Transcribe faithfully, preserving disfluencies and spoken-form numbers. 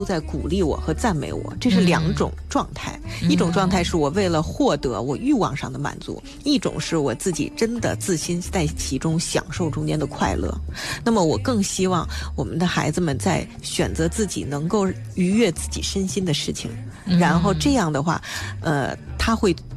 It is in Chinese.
都在鼓励我和赞美我，这是两种状态、嗯、一种状态是我为了获得我欲望上的满足、嗯、一种是我自己真的自心在其中享受中间的快乐。那么我更希望我们的孩子们在选择自己能够愉悦自己身心的事情、嗯、然后这样的话呃，他会